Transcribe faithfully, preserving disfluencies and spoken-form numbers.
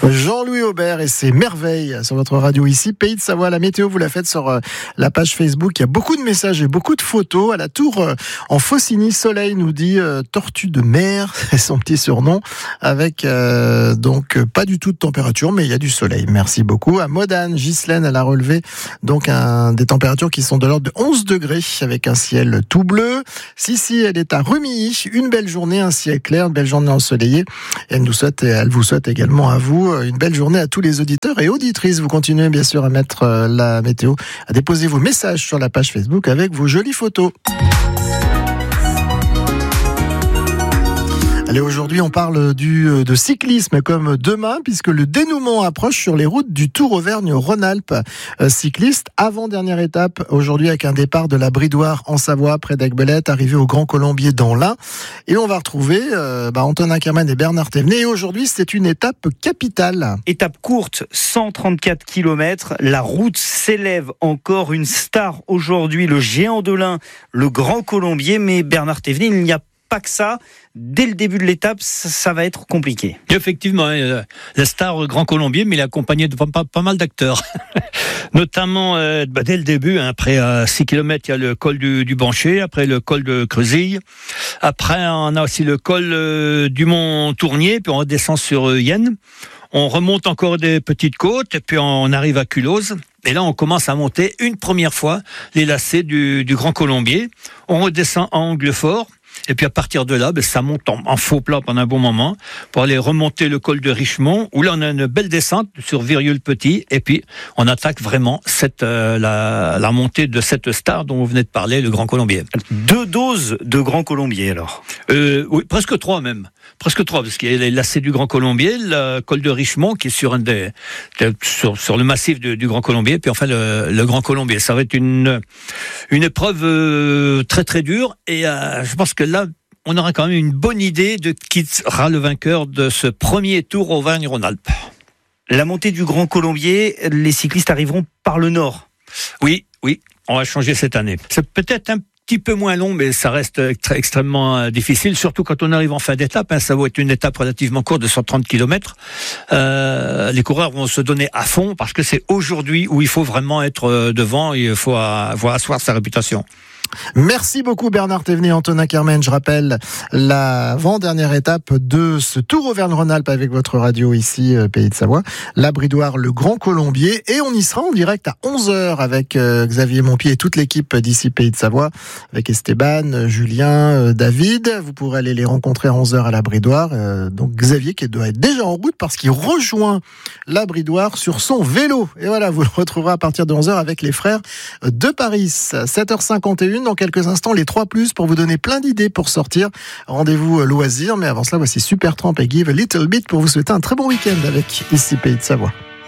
Jean-Louis Aubert et ses merveilles sur votre radio ici, Pays de Savoie. La météo, vous la faites sur la page Facebook. Il y a beaucoup de messages et beaucoup de photos. À la tour en Faucigny, soleil nous dit euh, tortue de mer, c'est son petit surnom, avec euh, donc pas du tout de température, mais il y a du soleil. Merci beaucoup. À Modane, Ghislaine, elle a relevé donc un, des températures qui sont de l'ordre de onze degrés, avec un ciel tout bleu. Sissi, elle est à Rumilly, une belle journée, un ciel clair, une belle journée ensoleillée. Elle nous souhaite, elle vous souhaite également à vous une belle journée à tous les auditeurs et auditrices. Vous continuez bien sûr à mettre la météo, à déposer vos messages sur la page Facebook avec vos jolies photos. Allez, aujourd'hui, on parle du, de cyclisme comme demain, puisque le dénouement approche sur les routes du Tour Auvergne-Rhône-Alpes. Euh, cycliste, avant-dernière étape, aujourd'hui avec un départ de la Bridoire en Savoie, près d'Aiguebelette, arrivé au Grand Colombier dans l'Ain. Et on va retrouver euh, bah, Antonin Ackermann et Bernard Thévenet. Et aujourd'hui, c'est une étape capitale. Étape courte, cent trente-quatre kilomètres. La route s'élève, encore une star aujourd'hui, le géant de l'Ain, le Grand Colombier. Mais Bernard Thévenet, il n'y a pas que ça. Dès le début de l'étape, ça va être compliqué. Effectivement, euh, la star Grand Colombier, mais il est accompagné de pas, pas, pas mal d'acteurs. Notamment, euh, bah, dès le début, hein, après euh, six kilomètres, il y a le col du, du Bancher, après le col de Creusille. Après, on a aussi le col euh, du Mont Tournier, puis on redescend sur euh, Yenne. On remonte encore des petites côtes, et puis on arrive à Culose. Et là, on commence à monter une première fois les lacets du, du Grand Colombier. On redescend à Anglefort. Et puis à partir de là, ben, ça monte en, en faux plat pendant un bon moment pour aller remonter le col de Richemont, où là on a une belle descente sur Virieu-le-Petit, et puis on attaque vraiment cette, euh, la, la montée de cette star dont vous venez de parler, le Grand Colombier. Deux doses de Grand Colombier alors euh, Oui, presque trois même. Presque trois, parce qu'il y a les lacets du Grand Colombier, le col de Richemont qui est sur, un des, des, sur, sur le massif de, du Grand Colombier, puis enfin le, le Grand Colombier. Ça va être une, une épreuve euh, très très dure, et euh, je pense que là, on aura quand même une bonne idée de qui sera le vainqueur de ce premier Tour Auvergne-Rhône-Alpes. La montée du Grand Colombier, les cyclistes arriveront par le nord. Oui, oui, on va changer cette année. C'est peut-être un petit peu moins long, mais ça reste très, extrêmement difficile, surtout quand on arrive en fin d'étape. Hein, ça va être une étape relativement courte de cent trente kilomètres. Euh, les coureurs vont se donner à fond, parce que c'est aujourd'hui où il faut vraiment être devant, et il faut, faut asseoir sa réputation. Merci beaucoup Bernard Thévenet et Antonin Ackermann. Je rappelle l'avant-dernière étape de ce Tour Auvergne-Rhône-Alpes avec votre radio ici, Pays de Savoie. La Bridoire, le Grand Colombier. Et on y sera en direct à onze heures avec euh, Xavier Montpied et toute l'équipe d'ici Pays de Savoie, avec Esteban, Julien, euh, David. Vous pourrez aller les rencontrer à onze heures à la Bridoire. Euh, donc Xavier qui doit être déjà en route parce qu'il rejoint la Bridoire sur son vélo. Et voilà, vous le retrouverez à partir de onze heures avec les frères de Paris. sept heures cinquante et une. Dans quelques instants, les trois plus pour vous donner plein d'idées pour sortir. Rendez-vous loisirs, mais avant cela, voici Supertramp et Give a Little Bit pour vous souhaiter un très bon week-end avec ici Pays de Savoie.